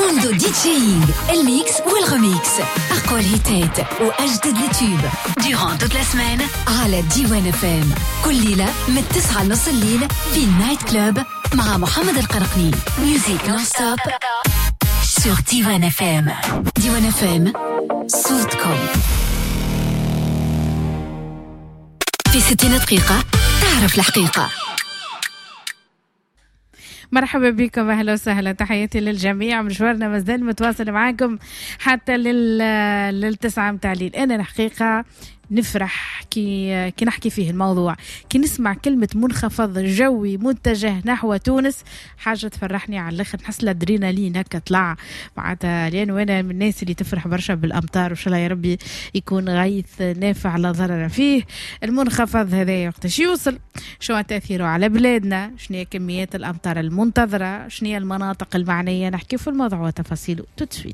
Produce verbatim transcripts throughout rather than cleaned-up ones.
موندو ديجيينغ، الميكس والريميكس، أقوى الهيتات وأجدد اليوتيوب durant toute la semaine على ديوان اف ام. كل ليلة من تسعة لنص الليل في النايت كلوب مع محمد القرقني. ميوزيك نون ستوب sur ديوان اف ام. ديوان اف ام صوتكم. في ستين دقيقة تعرف الحقيقة. مرحبا بكم، اهلا وسهلا، تحياتي للجميع. مشوارنا مازال متواصل معاكم حتى لل للتسعة متاع الليل. انا الحقيقه نفرح كي كي نحكي فيه الموضوع، كي نسمع كلمه منخفض جوي متجه نحو تونس، حاجه تفرحني على الاخر. نحس الادرينالين هكا طلع معناتها، لان وانا من الناس اللي تفرح برشا بالامطار، وان شاء الله يا ربي يكون غيث نافع لا ضرر فيه. المنخفض هذا وقتاش يوصل، شو تاثيره على بلادنا، شنو هي كميات الامطار المنتظره، شنو هي المناطق المعنيه، نحكي في الموضوع وتفاصيله تسويت.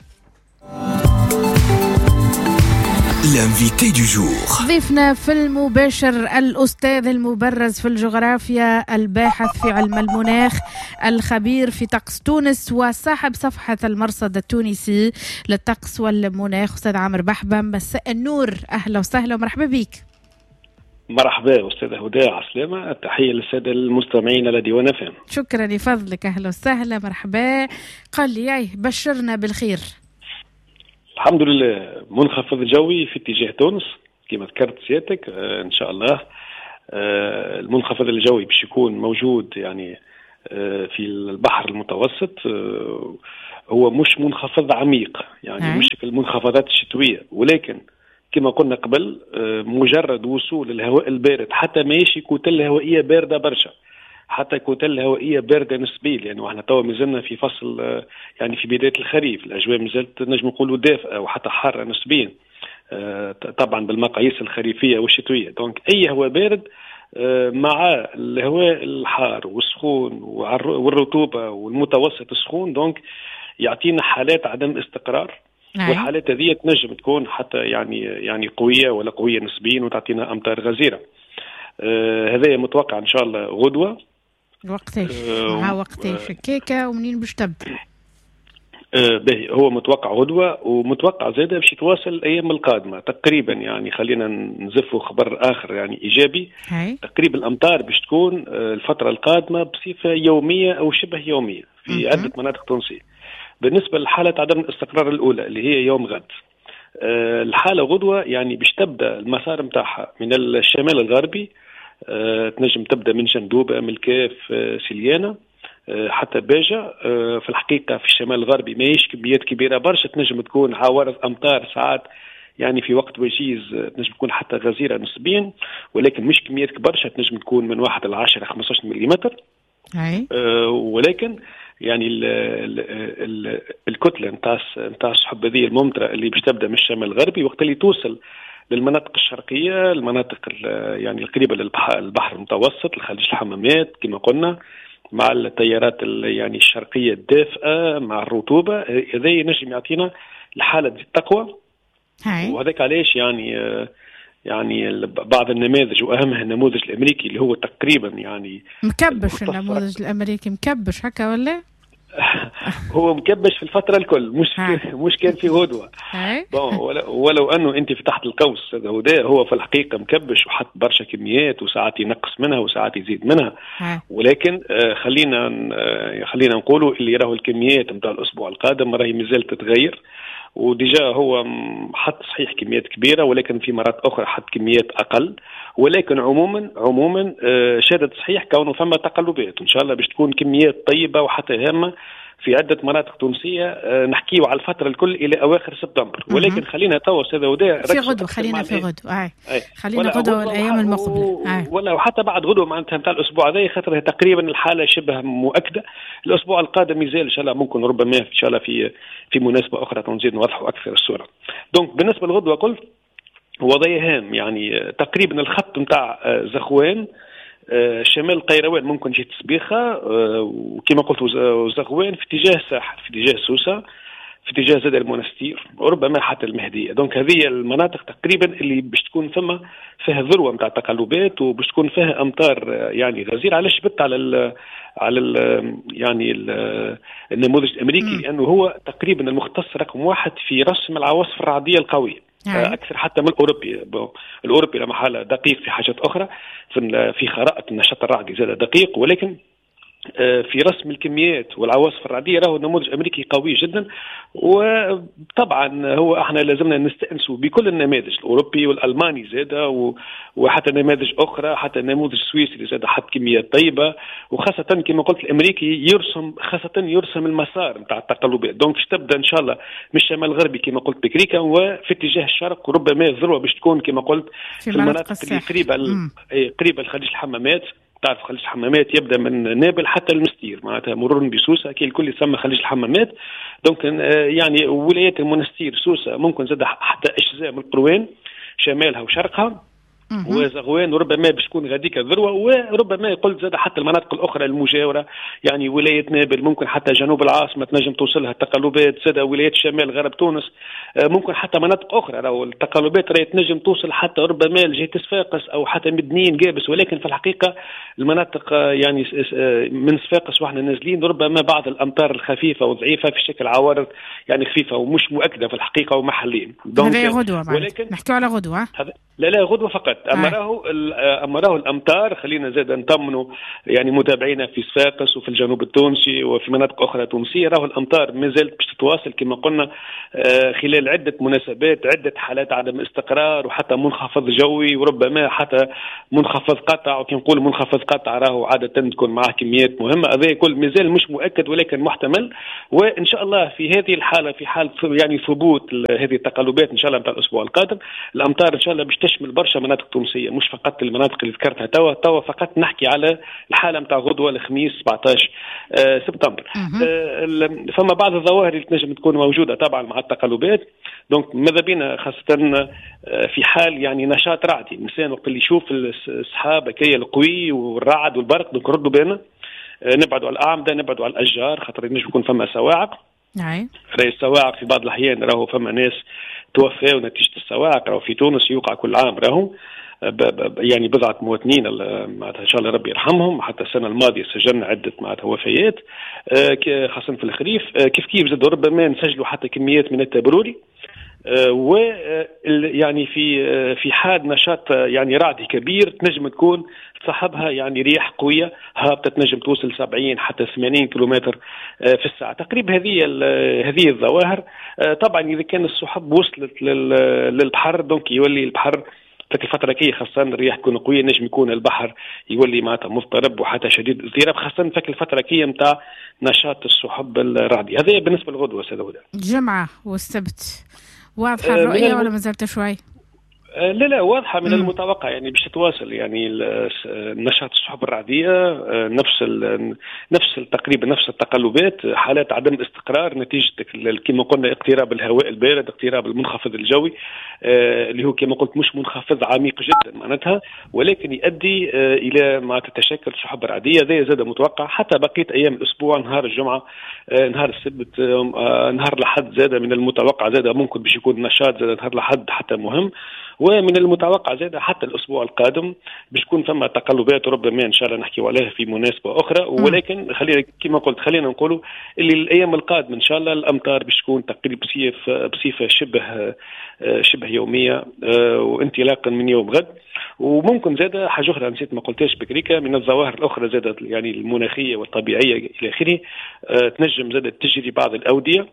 L'invité du jour. ضيفنا في المباشر الأستاذ المبرز في الجغرافيا، الباحث في علم المناخ، الخبير في طقس تونس، وصاحب صفحة المرصد التونسي للطقس والمناخ، أستاذ عامر بحبة. مساء النور، أهلا وسهلا ومرحبا بك. مرحبا أستاذة هدى، عسلامة، التحية للسادة المستمعين على ديوان اف ام. شكرا لفضلك، أهلا وسهلا مرحبا. قال لي بشرنا بالخير. الحمد لله، منخفض جوي في اتجاه تونس كما ذكرت سيادتك. آه ان شاء الله. آه المنخفض الجوي باش يكون موجود يعني آه في البحر المتوسط. آه هو مش منخفض عميق يعني هاي. مش المنخفضات الشتوية، ولكن كما قلنا قبل آه مجرد وصول الهواء البارد، حتى ماشي كتل هوائية باردة برشا، حتى كتل هوائية باردة نسبيا، لأنه يعني احنا توا مازلنا في فصل يعني في بداية الخريف، الأجواء مازالت نجم نقولوا دافئة وحتى حارة نسبيا طبعا بالمقاييس الخريفية والشتوية. دونك أي هواء بارد مع الهواء الحار والسخون والرطوبة والمتوسط السخون، دونك يعطينا حالات عدم استقرار. والحالات هذه تنجم تكون حتى يعني يعني قوية ولا قوية نسبيا وتعطينا أمطار غزيرة. هذا متوقع إن شاء الله غدوة. وقتاش مع وقتاش كيكا ومنين باش تبدا؟ آه باهي، هو متوقع غدوة، ومتوقع زاده باش يتواصل الأيام القادمة تقريبا. يعني خلينا نزفوا خبر آخر يعني إيجابي. هاي. تقريبا الأمطار باش تكون آه الفترة القادمة بصفة يومية أو شبه يومية في م-م. عدة مناطق تونسية. بالنسبة لحالة عدم الاستقرار الأولى اللي هي يوم غد، آه الحالة غدوة يعني باش تبدأ المسار متاعها من الشمال الغربي. أه، تنجم تبدأ من جندوبة، من الكاف، أه، سليانة، أه، حتى باجة. أه، في الحقيقة في الشمال الغربي ماهيش كميات كبيرة برشا، تنجم تكون عوارض أمطار ساعات يعني في وقت وجيز، أه، تنجم تكون حتى غزيرة نسبيا، ولكن مش كميات برشا، تنجم تكون من واحد العشرة خمسة عشر مليمتر. أه، ولكن يعني ال ال ال الكتلة نتاع نتاع السحب هذه الممطرة اللي باش تبدأ من الشمال الغربي، وقت اللي توصل للمناطق الشرقية، المناطق يعني القريبة للبحر البحر المتوسط، الخليج الحمامات كما قلنا، مع التيارات يعني الشرقية الدافئة مع الرطوبة، هذا ينجم يعطينا الحالة دي التقوى. وهذاك علاش يعني يعني بعض النماذج وأهمها النموذج الأمريكي اللي هو تقريبا يعني مكبش. النموذج الأمريكي مكبش هكا ولا؟ هو مكبش في الفترة الكل، مش مش كان في غدوة. ولو أنه أنت فتحت القوس هذا، هو في الحقيقة مكبش وحط برشا كميات، وساعات ينقص منها وساعات يزيد منها. ولكن خلينا خلينا نقولوا اللي راهو الكميات متاع الأسبوع القادم راهي مازال تتغير، وديجا هو حط صحيح كميات كبيرة، ولكن في مرات أخرى حط كميات أقل. ولكن عموما عموما شهادة صحيح كونه فما تقلبات، وإن شاء الله باش تكون كميات طيبة وحتى هامة في عدة مناطق تونسية. نحكيه على الفترة الكل إلى أواخر سبتمبر. ولكن خلينا توا هذا ودا في غدوة، خلينا في غدوة آه. خلينا غدوة الأيام المقبلة آه. ولا وحتى بعد غدوة معناتها نتاع الأسبوع هذا، خاطر تقريبا الحالة شبه مؤكدة. الأسبوع القادم يزال إن شاء الله، ممكن ربما إن شاء الله في في مناسبة أخرى تنزيد نوضحوا أكثر الصورة. دونك بالنسبة للغدوة قلت وضعية هام، يعني تقريبا الخط متاع زخوان شمال القيروان ممكن جهة سبيخة، وكما قلت زغوان في اتجاه الساحل في اتجاه سوسة، في اتجاه زاد المنستير وربما حتى المهديه. دونك هذه المناطق تقريبا اللي باش تكون ثم فيها الذروه نتاع التقلبات وباش تكون فيها امطار يعني غزيره. علاش بت على ال على ال يعني ال النموذج الامريكي؟ لانه هو تقريبا المختص رقم واحد في رسم العواصف الرعديه القويه اكثر حتى من الاوروبي. الاوروبي لا محاله دقيق في حاجات اخرى، في خرائط النشاط الرعدي زاد دقيق، ولكن في رسم الكميات والعواصف الرعديه راهو نموذج امريكي قوي جدا. وطبعا هو احنا لازمنا نستانسوا بكل النماذج الاوروبي والالماني زاده وحتى نماذج اخرى، حتى النموذج السويسري اللي زاد حط كميات طيبه، وخاصه كما قلت الامريكي يرسم خاصه يرسم المسار نتاع التقلبات. دونك تبدا ان شاء الله من الشمال الغربي كما قلت بكريكا وفي اتجاه الشرق، وربما الذروه باش تكون كما قلت في, في المناطق اللي قريبه قريبه لخليج الحمامات. تعرف خليج الحمامات يبدا من نابل حتى المستير معناتها مرور بسوسه كي الكل يسمى خليج الحمامات. دونك يعني ولايات المنستير سوسه ممكن زاد حتى اجزاء من القروان شمالها وشرقها وزغوان، وربما باش تكون غاديك الذروه، وربما قلت زاد حتى المناطق الاخرى المجاوره يعني ولايه نابل ممكن حتى جنوب العاصمه تنجم توصلها التقلبات، زاد ولايات شمال غرب تونس ممكن حتى مناطق اخرى لو التقلبات راهي تنجم توصل حتى ربما لجهه صفاقس او حتى مدنين جابس. ولكن في الحقيقه المناطق يعني من صفاقس واحنا نازلين ربما بعض الامطار الخفيفه وضعيفه في شكل عوارض يعني خفيفه ومش مؤكده في الحقيقه ومحلين. هذه غدوه ولكن نحكيو على غدوه. لا لا غدوه فقط. اما راهو اما راهو الامطار خلينا زاد نطمنوا يعني متابعينا في صفاقس وفي الجنوب التونسي وفي مناطق اخرى تونسيه، راهو الامطار ما زالت باش تتواصل كما قلنا خلال عده مناسبات، عده حالات عدم استقرار وحتى منخفض جوي وربما حتى منخفض قطع. وكي نقول منخفض قطع راهو عاده تكون معه كميات مهمه، هذا كل ما زال مش مؤكد ولكن محتمل. وان شاء الله في هذه الحاله في حال يعني ثبوت هذه التقلبات ان شاء الله نتاع الاسبوع القادم الامطار ان شاء الله باش تشمل برشا مناطق تونسيه، مش فقط المناطق اللي ذكرتها توا توا فقط نحكي على الحاله نتاع غدوه الخميس سبعطاش سبتمبر. أه فما بعض الظواهر اللي تنجم تكون موجوده طبعا مع التقلبات. دونك ماذا بينا خاصه في حال يعني نشاط رعدي الانسان وقت اللي يشوف السحاب كي القوي والرعد والبرق دونك ردوا بالنا نبعدوا على الاعمده نبعدوا على الاشجار خاطر ينجم يكون فما صواعق. نعم راهي الصواعق في بعض الاحيان راهو فما ناس توفاوا نتيجه الصواعق، راهو في تونس يوقع كل عام راهو يعني بضعة مواطنين معناتها إن شاء الله ربي يرحمهم. حتى السنة الماضية سجلنا عدة معناتها وفيات خاصة في الخريف. كيف كيف زاد ربما نسجلوا حتى كميات من التبروري و يعني في في حال نشاط يعني رعدي كبير تنجم تكون صاحبها يعني رياح قويه هابطه تنجم توصل سبعين حتى ثمانين كيلومتر في الساعه تقريبا. هذه هذه الظواهر طبعا اذا كان السحب وصلت للبحر دونك يولي البحر في الفترة كي خاصة الرياح تكون قوية نجم يكون البحر يولي معناتها مضطرب وحتى شديد الاضطراب خاصة في الفترة كي متاع نشاط السحب الرعدي. هذا بالنسبة للغدوة سيدة هدى. الجمعة والسبت واضحة الرؤية ولا مازالت شوي؟ لا لا واضحة من م. المتوقع يعني باش تتواصل يعني نشاط السحب الرعدية نفس نفس تقريبا نفس التقلبات حالات عدم استقرار نتيجة كما قلنا اقتراب الهواء البارد اقتراب المنخفض الجوي اللي هو كما قلت مش منخفض عميق جدا معناتها ولكن يؤدي إلى ما تتشكل سحب رعدية. ذا زاد متوقع حتى بقية أيام الأسبوع نهار الجمعة نهار السبت نهار الأحد زاد من المتوقع زاد ممكن باش يكون نشاط زاد نهار الأحد حتى مهم. ومن المتوقع زاد حتى الأسبوع القادم باش تكون ثم تقلبات ربما إن شاء الله نحكي عليها في مناسبة أخرى. ولكن خلينا كما قلت خلينا نقولوا اللي الأيام القادمة إن شاء الله الأمطار باش تكون تقريبا بصفة بصفة شبه شبه يومية وانطلاقا من يوم غد. وممكن زاد حاجة أخرى نسيت ما قلتهاش بكريكا من الظواهر الأخرى زادت يعني المناخية والطبيعية إلى آخره تنجم زاد تجري بعض الأودية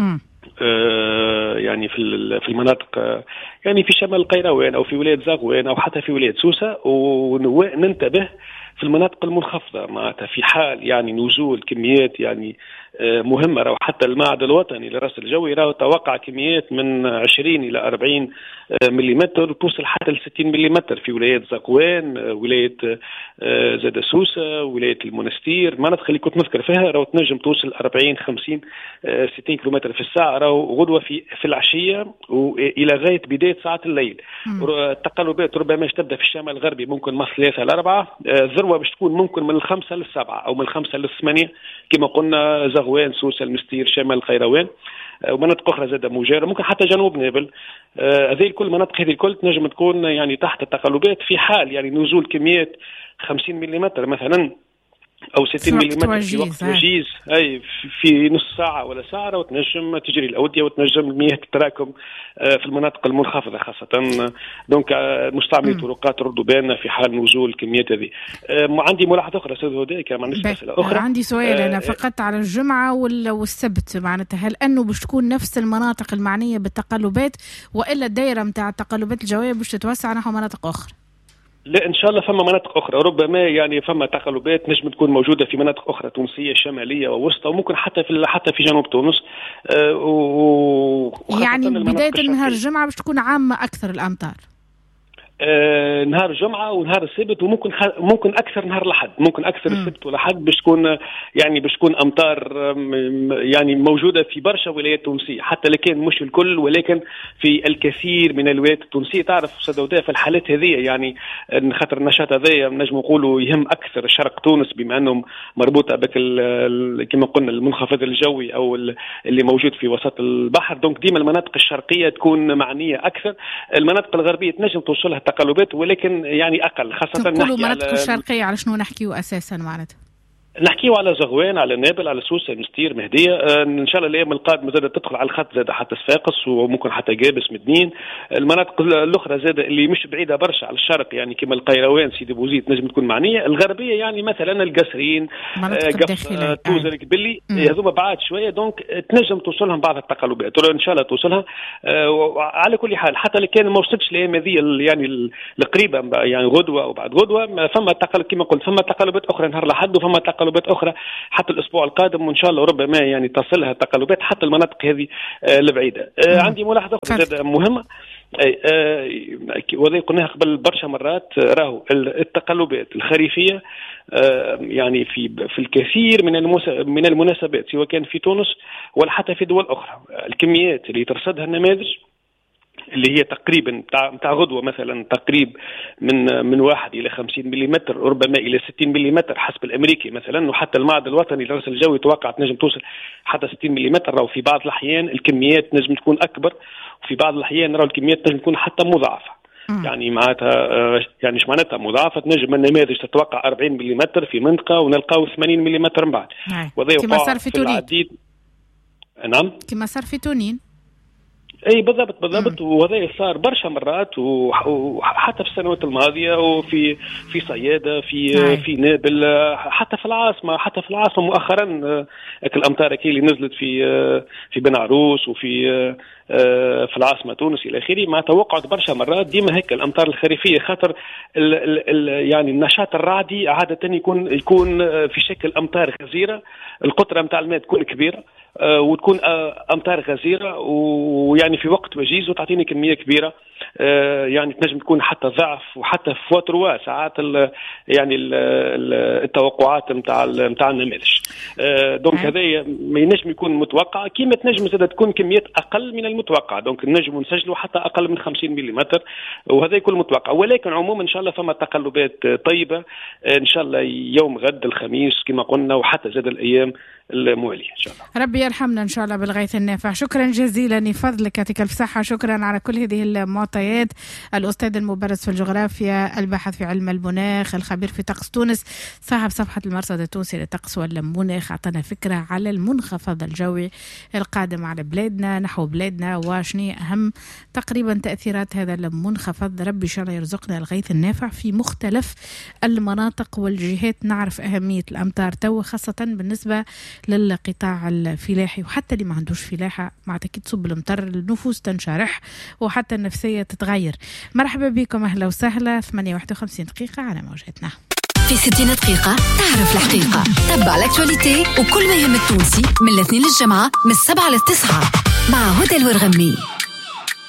آه يعني في في المناطق آه يعني في شمال القيروان او في ولايه زغوان او حتى في ولايه سوسه. وننتبه في المناطق المنخفضه معناتها في حال يعني نزول كميات يعني آه مهمه راهو حتى المعهد الوطني للرصد الجوي راهو توقع كميات من عشرين الى أربعين آه مليمتر توصل حتى ل ستين مليمتر في ولايه زغوان آه ولايه آه زاد سوسه ولايه المنستير مناطق اللي كنت نذكر فيها راهو تنجم توصل أربعين خمسين آه ستين كيلومتر في الساعه راهو غدوه في في العشيه والى غايه بدايه ساعه الليل. التقلبات ربما تبدا في الشمال الغربي ممكن من ثلاثة لأربعة الذروه باش تكون ممكن من الخمسة للسبعة او من الخمسة للثمانية كما قلنا زغوان، سوسة، المستير، شمال القيروان، ومناطق أخرى زادة مجاورة، ممكن حتى جنوب نابل. هذه الكل مناطق هذه الكل تنجم تكون يعني تحت التقلبات في حال يعني نزول كميات خمسين ملم مثلا أو ستين ملم في وقت وجيز، أي في نص ساعة ولا ساعة، وتنجم تجري الأودية وتنجم المياه تتراكم في المناطق المنخفضة خاصة. دونك مستعملي طرقات الردبان في حال نزول الكميات هذه. عندي ملاحظة أخرى أستاذ هدى كمان نسأل أخرى. عندي سؤال أنا فقط على الجمعة والسبت، معناتها هل أنه باش تكون نفس المناطق المعنية بالتقلبات وإلا الدائرة متاع التقلبات الجوية باش تتوسع نحو مناطق أخرى؟ لا إن شاء الله فما مناطق أخرى، ربما يعني فما تقلبات نجم تكون موجودة في مناطق أخرى تونسية شمالية ووسطى، وممكن حتى في حتى في جنوب تونس. آه و يعني بداية نهار الجمعة باش تكون عامة أكثر الأمطار. آه نهار الجمعة ونهار السبت، وممكن خ... ممكن أكثر نهار الأحد، ممكن أكثر م. السبت والأحد باش تكون يعني باش تكون أمطار يعني موجودة في برشا ولايات تونسية، حتى لكن مش الكل ولكن في الكثير من الولايات التونسية. تعرف سدوداء في الحالات هذه يعني خاطر النشاط هذا نجم نقولوا يهم أكثر شرق تونس بما أنه مربوطة بك كما قلنا المنخفض الجوي أو اللي موجود في وسط البحر، دونك ديما المناطق الشرقية تكون معنية أكثر. المناطق الغربية تنجم توصلها تقلبات ولكن يعني أقل، خاصة نحكي المناطق الشرقية على شنو نحكيه أساسا معناتها؟ نحكيه على زغوان، على نابل، على سوسة، مستير، مهدية. آه إن شاء الله الأيام القادمة زادة تدخل على الخط زادة حتى صفاقس وممكن حتى جابس مدنين. المناطق الأخرى زادة اللي مش بعيدة برشا على الشرق يعني كما القيروان، سيدي بوزيد نجم تكون معنية. الغربية يعني مثلا القصرين، قف آه توزر قبلي، هذوما بعاد شوية، دونك تنجم توصلهم بعض التقلبات إن شاء الله توصلها. آه على كل حال حتى اللي كان ما وصلتش الأيام هذه يعني القريبة يعني غدوة وبعد غدوة فما تقلب كما قلت، فما تقلبات أخرى نهار الأحد وفما تقلبات أخرى حتى الأسبوع القادم، وإن شاء الله ربما يعني تصلها تقلبات حتى المناطق هذه آه البعيدة. آه عندي ملاحظة مهمة آه وذي قلناها قبل برشا مرات. آه راهو التقلبات الخريفية آه يعني في في الكثير من من المناسبات سواء كان في تونس ولا حتى في دول أخرى، الكميات اللي ترصدها النماذج اللي هي تقريبا متاع متاع غدوه مثلا تقريب من من واحد الى خمسين مليمتر، ربما الى ستين مليمتر حسب الامريكي مثلا، وحتى المعهد الوطني للرصد الجوي توقع تنجم توصل حتى ستين مليمتر، او في بعض الاحيان الكميات نجم تكون اكبر، وفي بعض الاحيان نرى الكميات نجم تكون حتى مضاعفه. يعني معناتها يعني ايش معناتها مضاعفه؟ تنجم النماذج تتوقع أربعين مليمتر في منطقه ونلقاو ثمانين مليمتر من بعد، وهذا يقع في, في العديد. نعم كما صار في تونين. اي بالضبط بالضبط، وهذا صار برشا مرات وحتى في السنوات الماضيه وفي في صياده في نعم. في نابل، حتى في العاصمه حتى في العاصمه مؤخرا الامطار اللي نزلت في في بن عروس وفي في العاصمه تونس الى اخره، ما توقعت برشا مرات ديما هيك الامطار الخريفيه، خاطر ال ال ال يعني النشاط الرعدي عاده يكون يكون في شكل امطار غزيره، القطره نتاع الماء تكون كبيره وتكون امطار غزيره ويعني في وقت وجيز وتعطيني كميه كبيره، يعني تنجم تكون حتى ضعف وحتى فوا تروا ساعات ال يعني ال التوقعات نتاع نتاع النماذج. دونك هذا ما ينجم يكون متوقع، كيما تنجم زاد تكون كميات اقل من المتوقع، دونك نجم نسجلوا حتى اقل من خمسين مليمتر، وهذا يكون متوقع. ولكن عموما ان شاء الله فما تقلبات طيبه ان شاء الله يوم غد الخميس كما قلنا، وحتى زاد الايام الموالية إن شاء الله. ربي يرحمنا إن شاء الله بالغيث النافع. شكرا جزيلا لفضلك، يعطيك الف صحة. شكرا على كل هذه المعطيات. الأستاذ المبرز في الجغرافيا، الباحث في علم المناخ، الخبير في طقس تونس، صاحب صفحة المرصد التونسي للطقس والمناخ، أعطانا فكرة على المنخفض الجوي القادم على بلادنا نحو بلادنا وشني أهم تقريبا تأثيرات هذا المنخفض. ربي إن شاء الله يرزقنا الغيث النافع في مختلف المناطق والجهات. نعرف أهمية الأمطار تو خاصة بالنسبة للقطاع الفلاحي، وحتى اللي ما عندوش فلاحة مع تأكيد تصب المطر النفوس تنشرح وحتى النفسية تتغير. مرحبا بكم، أهلا وسهلا. ثمانية وواحد وخمسين دقيقة على موجتنا. في ستين دقيقة تعرف الحقيقة، تبع الاكتواليتي وكل ما يهم التونسي من الاثنين للجمعة من السبعة للتسعة مع هدى الورغمي.